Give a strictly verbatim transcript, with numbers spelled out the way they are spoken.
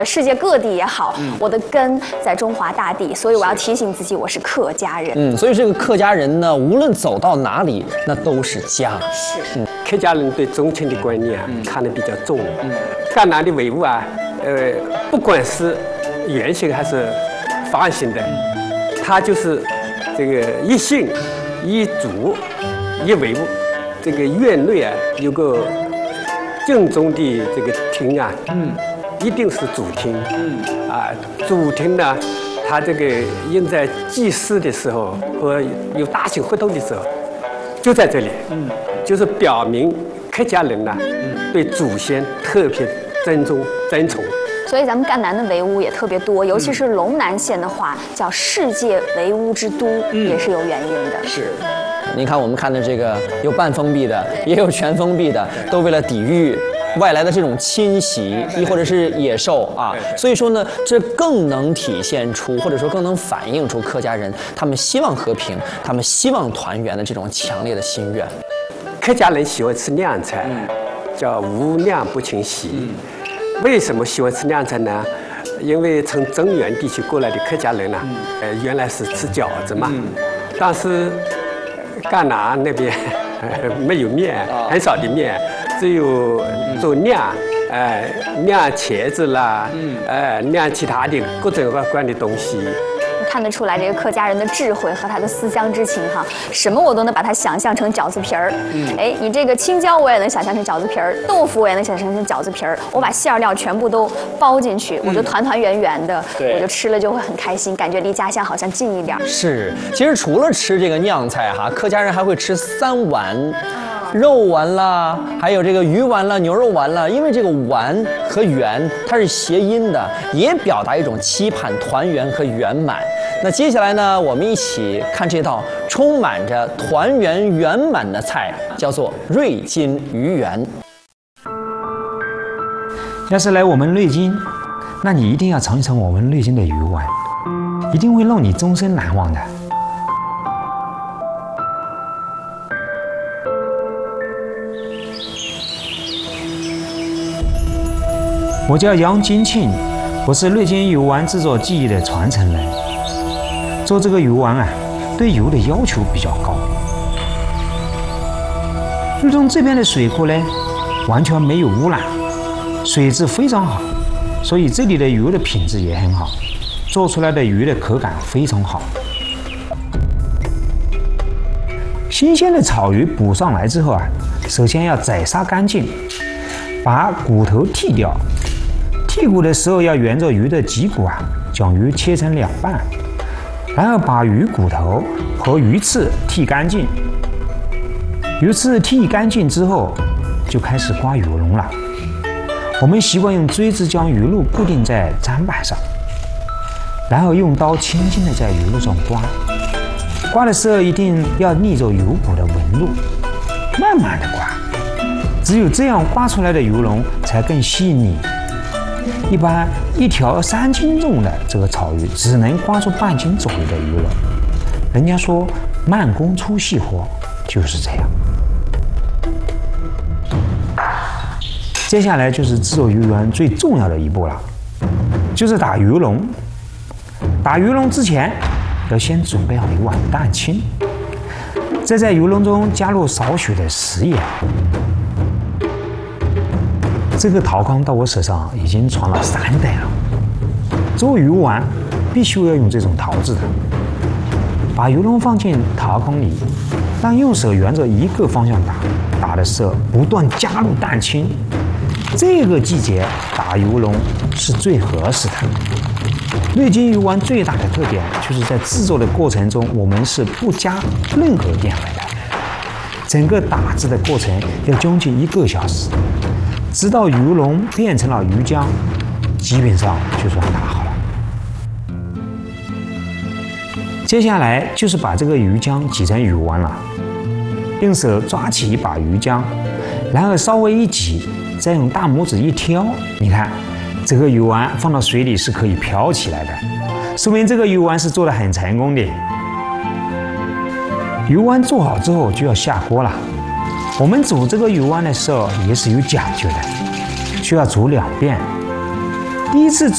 世界各地也好，嗯、我的根在中华大地，所以我要提醒自己，我是客家人。 嗯，所以这个客家人呢，无论走到哪里，那都是家。 是， 嗯，客家人对宗亲的观念啊，嗯、看得比较重。嗯，赣南的文物啊，呃，不管是圆形还是方形的，它就是这个一姓一族一文物。这个院内啊，有个正宗的这个厅啊，嗯。一定是主厅，嗯啊，主厅呢，它这个用在祭祀的时候和有大型活动的时候，就在这里，嗯，就是表明客家人呢，嗯，对祖先特别尊重尊崇。 所以咱们赣南的文物也特别多，尤其是龙南县的话，叫世界文物之都，嗯、也是有原因的。 是。您看，我们看的这个有半封闭的，也有全封闭的，都为了抵御外来的这种侵袭，亦或者是野兽啊，所以说呢，这更能体现出，或者说更能反映出客家人他们希望和平、他们希望团圆的这种强烈的心愿。 客家人喜欢吃凉菜，叫无凉不成席。为什么喜欢吃凉菜呢？因为从中原地区过来的客家人呢，呃，原来是吃饺子嘛，但是赣南那边没有面，很少的面。只有做酿，呃，酿茄子啦，呃，酿其他的各种各样的东西。 看得出来这个客家人的智慧和他的思乡之情哈，什么我都能把它想象成饺子皮儿。嗯，哎，你这个青椒我也能想象成饺子皮儿，豆腐我也能想象成饺子皮儿，我把馅料全部都包进去，我就团团圆圆的，我就吃了就会很开心，感觉离家乡好像近一点。 是，其实除了吃这个酿菜哈，客家人还会吃三丸。肉丸啦，还有这个鱼丸啦、牛肉丸啦，因为这个丸和圆它是谐音的，也表达一种期盼、团圆和圆满。那接下来呢，我们一起看这道充满着团圆圆满的菜，叫做瑞金鱼圆。 要是来我们瑞金，那你一定要尝一尝我们瑞金的鱼丸，一定会让你终身难忘的。我叫杨金庆，我是瑞金鱼丸制作技艺的传承人。做这个鱼丸啊，对油的要求比较高。瑞中这边的水库呢，完全没有污染，水质非常好，所以这里的油的品质也很好，做出来的鱼的口感非常好。新鲜的草鱼捕上来之后啊，首先要宰杀干净，把骨头剔掉。剔骨的时候要沿着鱼的脊骨啊，将鱼切成两半，然后把鱼骨头和鱼刺剔干净。鱼刺剔干净之后，就开始刮鱼笼了。我们习惯用锥子将鱼露固定在砧板上，然后用刀轻轻地在鱼露上刮。刮的时候一定要逆着油骨的纹路，慢慢地刮。只有这样刮出来的鱼笼才更细腻。一般一条三斤重的这个草鱼只能刮出半斤左右的鱼笼。人家说慢工出细活，就是这样。接下来就是制作鱼圆最重要的一步了，就是打鱼笼。打鱼笼之前，要先准备好一碗蛋清，再在鱼笼中加入少许的食盐。这个陶缸到我手上已经传了三代了。做鱼丸必须要用这种陶制的。把鱼笼放进陶缸里，让右手沿着一个方向打，打的时候不断加入蛋清。这个季节打鱼笼是最合适的。瑞金鱼丸最大的特点就是在制作的过程中，我们是不加任何淀粉的。整个打制的过程要将近一个小时。直到鱼笼变成了鱼浆，基本上就算打好了。接下来就是把这个鱼浆挤成鱼丸了。用手抓起一把鱼浆，然后稍微一挤，再用大拇指一挑，你看，这个鱼丸放到水里是可以飘起来的，说明这个鱼丸是做得很成功的。鱼丸做好之后就要下锅了。我们煮这个鱼丸的时候也是有讲究的，需要煮两遍。第一次